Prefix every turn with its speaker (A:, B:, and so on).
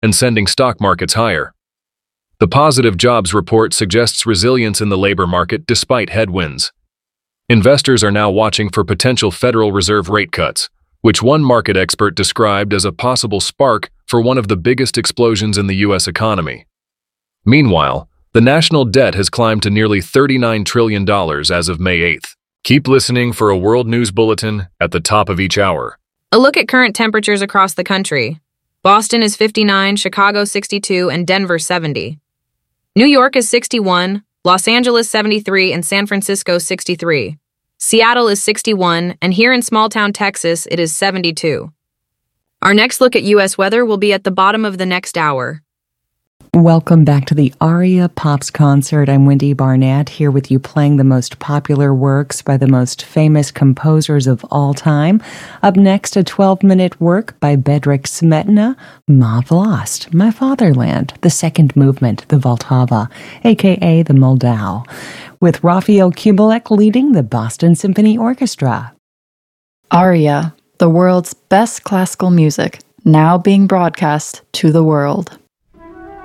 A: and sending stock markets higher. The positive jobs report suggests resilience in the labor market despite headwinds. Investors are now watching for potential Federal Reserve rate cuts, which one market expert described as a possible spark for one of the biggest explosions in the U.S. economy. Meanwhile, the national debt has climbed to nearly $39 trillion as of May 8th. Keep listening for a World News Bulletin at the top of each hour.
B: A look at current temperatures across the country. Boston is 59, Chicago 62, and Denver 70. New York is 61, Los Angeles 73, and San Francisco 63. Seattle is 61, and here in small-town Texas, it is 72. Our next look at U.S. weather will be at the bottom of the next hour.
C: Welcome back to the Aria Pops concert. I'm Wendy Barnett, here with you playing the most popular works by the most famous composers of all time. Up next, a 12-minute work by Bedřich Smetana, Ma Vlast, My Fatherland, the second movement, the Vltava, a.k.a. the Moldau, with Raphael Kubelik leading the Boston Symphony Orchestra.
D: Aria, the world's best classical music, now being broadcast to the world.